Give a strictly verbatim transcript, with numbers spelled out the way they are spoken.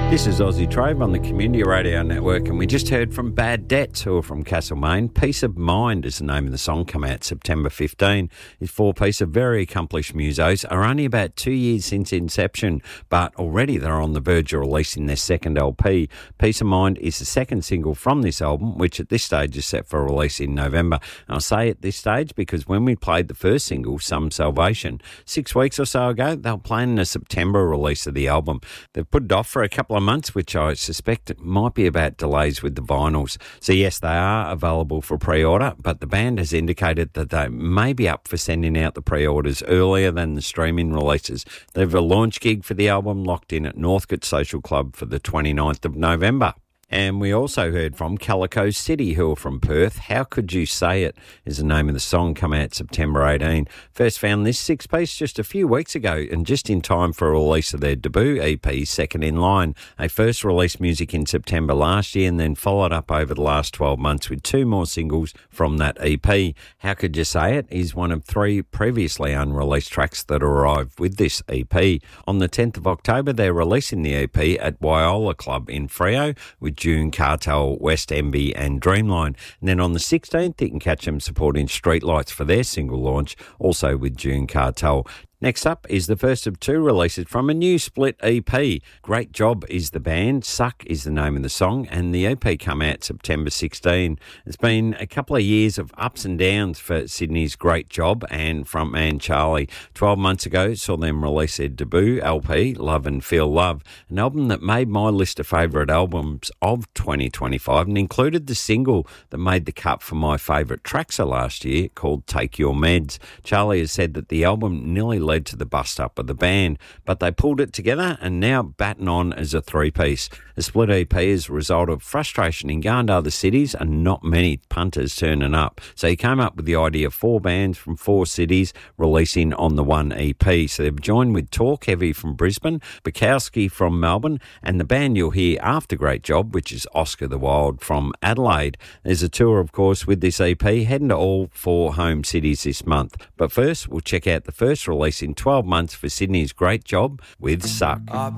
This is Aussie Trove on the Community Radio Network, and we just heard from Bad Debts, who are from Castlemaine. Peace of Mind is the name of the song, come out September fifteenth. This four-piece of very accomplished musos are only about two years since inception, but already they're on the verge of releasing their second L P. Peace of Mind is the second single from this album, which at this stage is set for release in November. And I'll say at this stage because when we played the first single, Some Salvation, six weeks or so ago, they were planning a September release of the album. They've put it off for a couple of months, which I suspect it might be about delays with the vinyls. So yes, they are available for pre-order, but the band has indicated that they may be up for sending out the pre-orders earlier than the streaming releases. They have a launch gig for the album locked in at Northcote Social Club for the twenty-ninth of November. And we also heard from Calico City, who are from Perth. How Could You Say It is the name of the song, come out September eighteenth. First found this six-piece just a few weeks ago and just in time for a release of their debut E P, Second in Line. They first released music in September last year and then followed up over the last twelve months with two more singles from that E P. How Could You Say It is one of three previously unreleased tracks that arrived with this E P. On the tenth of October, they're releasing the E P at Wyola Club in Freo with June Cartel, West Envy and Dreamline. And then on the sixteenth, you can catch them supporting Streetlights for their single launch, also with June Cartel. Next up is the first of two releases from a new split E P. Great Job is the band, Suck is the name of the song, and the E P come out September sixteenth. It's been a couple of years of ups and downs for Sydney's Great Job and frontman Charlie. Twelve months ago saw them release their debut L P, Love and Feel Love, an album that made my list of favourite albums of twenty twenty-five and included the single that made the cut for my favourite tracks of last year called Take Your Meds. Charlie has said that the album nearly led to the bust up of the band, but they pulled it together and now batten on as a three-piece. The split E P is a result of frustration in going to other cities and not many punters turning up. So he came up with the idea of four bands from four cities releasing on the one E P. So they've joined with Talk Heavy from Brisbane, Bukowski from Melbourne, and the band you'll hear after Great Job, which is Oscar the Wild from Adelaide. There's a tour, of course, with this E P, heading to all four home cities this month. But first, we'll check out the first release in twelve months for Sydney's Great Job with Suck.